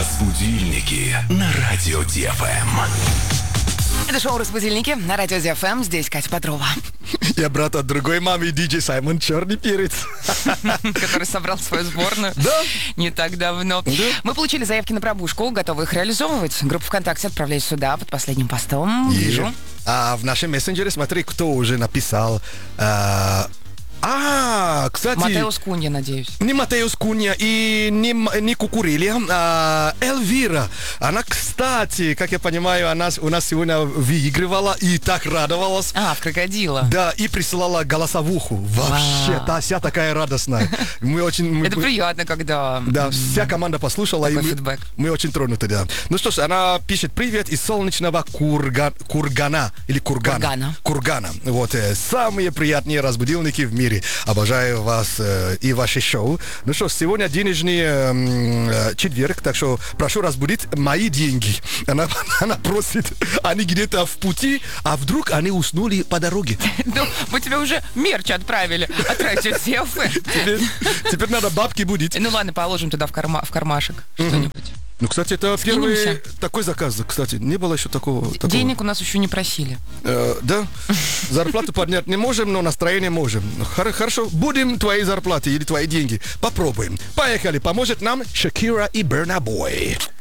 Разбудильники на радио ДФМ. Это шоу «Разбудильники» на радио ДФМ. Здесь Катя Петрова. Я брат от другой мамы, диджей Саймон Черный Перец. Который собрал свою сборную не так давно. Мы получили заявки на пробужку, готовы их реализовывать. Группа ВКонтакте отправляюсь сюда под последним постом. Вижу. А в нашем мессенджере, смотри, кто уже написал... кстати... Матеус Кунья, надеюсь. Не Матеус Кунья и не Кукурилья, а Эльвира. Она, кстати, как я понимаю, у нас сегодня выигрывала и так радовалась. В крокодила. Да, и присылала голосовуху. Вообще, вся такая радостная. Это приятно, когда... Да, вся команда послушала. Такой и фидбэк. Мы очень тронуты, да. Ну что ж, она пишет: привет из солнечного Кургана. Или Кургана. Кургана. Вот, самые приятные разбудилники в мире. Обожаю вас и ваше шоу. Ну что, сегодня денежный четверг, так что прошу разбудить мои деньги. Она просит, они где-то в пути, а вдруг они уснули по дороге. Ну, мы тебе уже мерч отправили от радио ДФМ. Теперь надо бабки будить. Ну ладно, положим туда в кармашек что-нибудь. Ну, кстати, это первый такой заказ, кстати. Не было еще такого. Денег у нас еще не просили. Да. Зарплату поднять не можем, но настроение можем. Хорошо, будем твои зарплаты или твои деньги. Попробуем. Поехали. Поможет нам Шакира и Burna Boy.